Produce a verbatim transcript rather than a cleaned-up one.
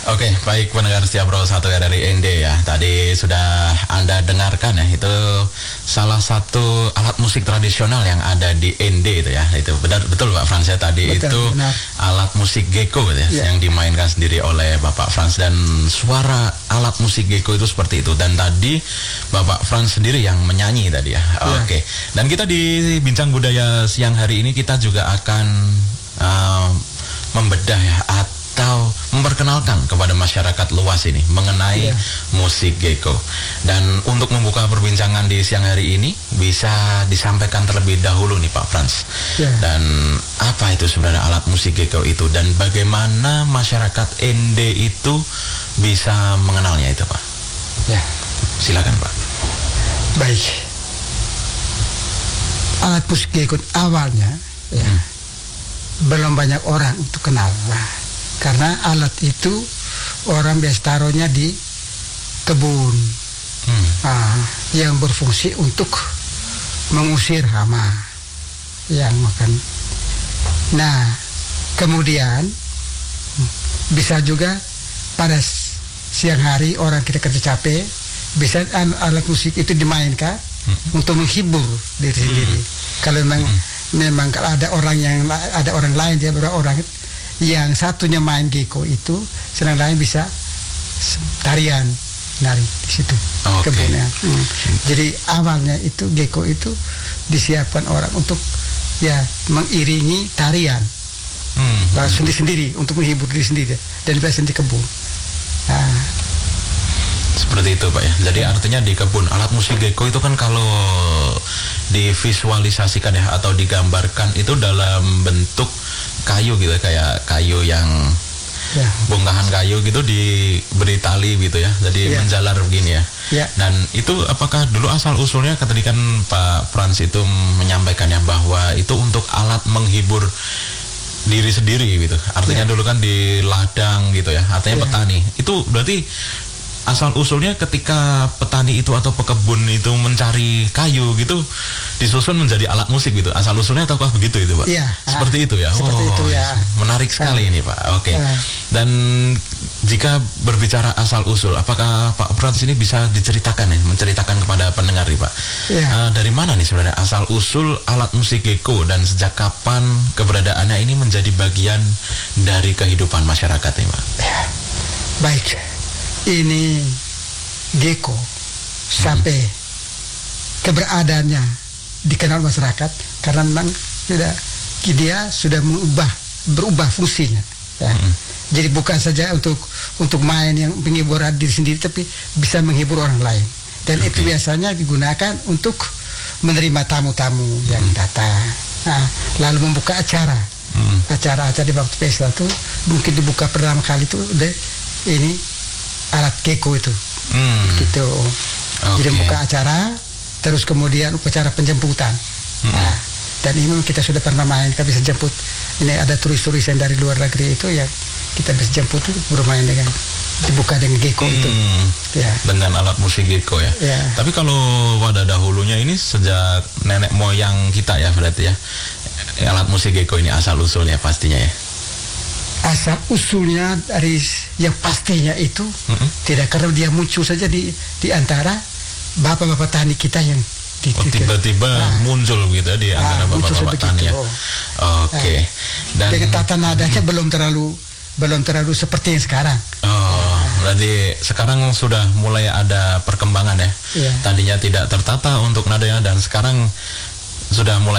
Oke, baik pendengar setia Pro satu R R I N D ya. Tadi sudah Anda dengarkan ya, itu salah satu alat musik tradisional yang ada di N D itu ya. Itu benar betul Pak Frans ya, tadi betul, itu benar. Alat musik gecko ya, ya, yang dimainkan sendiri oleh Bapak Frans, dan suara alat musik gecko itu seperti itu. Dan tadi Bapak Frans sendiri yang menyanyi tadi ya. ya. Oke. Dan kita di Bincang Budaya siang hari ini kita juga akan uh, membedah ya, atau memperkenalkan kepada masyarakat luas ini mengenai yeah. musik gecko. Dan untuk membuka perbincangan di siang hari ini bisa disampaikan terlebih dahulu nih Pak Frans. Yeah. Dan apa itu sebenarnya alat musik gecko itu, dan bagaimana masyarakat N D itu bisa mengenalnya itu Pak? Ya, yeah. Silakan Pak. Baik. Alat musik gecko awalnya ya, hmm. belum banyak orang untuk kenal. Nah, karena alat itu orang biasa taruhnya di kebun, hmm. nah, yang berfungsi untuk mengusir hama yang makan. Nah, kemudian bisa juga pada siang hari orang kita kerja capek, bisa alat musik itu dimainkan hmm. untuk menghibur diri sendiri. Hmm. Kalau memang hmm. memang kalau ada orang yang ada orang lain, dia berapa orang yang satunya main gecko itu, sedang lain bisa tarian nari di situ. Okay. Kebunnya. Hmm. Jadi awalnya itu gecko itu disiapkan orang untuk ya mengiringi tarian, hmm. sendiri-sendiri untuk menghibur diri sendiri, dan biasanya di kebun. Nah, seperti itu Pak ya. Jadi artinya di kebun. Alat musik gecko itu kan kalau divisualisasikan ya, atau digambarkan itu dalam bentuk kayu gitu, kayak kayu yang ya. Bongkahan kayu gitu diberi tali gitu ya, jadi ya. Menjalar begini ya. Ya. Dan itu apakah dulu asal usulnya ketika kan Pak Frans itu menyampaikannya bahwa itu untuk alat menghibur diri sendiri gitu, artinya ya. Dulu kan di ladang gitu ya, artinya ya. Petani itu berarti asal usulnya ketika petani itu atau pekebun itu mencari kayu gitu disusun menjadi alat musik gitu, asal usulnya ataukah begitu itu Pak? Iya. Seperti itu ya. Seperti oh, itu ya. Menarik sekali ah. ini Pak. Oke. Okay. Ah. Dan jika berbicara asal usul, apakah Pak Frans ini bisa diceritakan ya, menceritakan kepada pendengar nih Pak? Iya. Uh, dari mana nih sebenarnya asal usul alat musik gecko, dan sejak kapan keberadaannya ini menjadi bagian dari kehidupan masyarakat nih Pak? Ya. Baik. Ini gecko sampai hmm. keberadaannya dikenal masyarakat karena memang sudah dia sudah mengubah berubah fungsinya ya. Hmm. Jadi bukan saja untuk untuk main yang menghibur diri sendiri, tapi bisa menghibur orang lain, dan okay. itu biasanya digunakan untuk menerima tamu-tamu hmm. yang datang, nah, lalu membuka acara hmm. acara-acara di waktu pesta itu mungkin dibuka pertama kali itu deh ini alat gecko itu, hmm. gitu. Okay. Jadi membuka acara, terus kemudian upacara penjemputan. Hmm. Nah, dan ini kita sudah pernah main, kita bisa jemput. Ini ada turis-turis yang dari luar negeri itu yang kita bisa jemput itu bermain dengan dibuka dengan gecko hmm. itu. Ya. Dengan alat musik gecko ya. Ya. Tapi kalau pada dahulunya ini sejak nenek moyang kita ya berarti ya, alat musik gecko ini asal usulnya pastinya ya. Asal usulnya dari yang pastinya itu mm-hmm. tidak, karena dia muncul saja di di antara bapak-bapak tani kita yang di, oh, tiba-tiba nah, muncul gitu di antara nah, bapak-bapak tani ya. Oh. Oke. Okay. Nah, dan dengan tata nadanya mm-hmm. belum terlalu belum terlalu seperti yang sekarang. Oh, berarti sekarang sudah mulai ada perkembangan ya. Yeah. Tadinya tidak tertata untuk nadanya, dan sekarang sudah mulai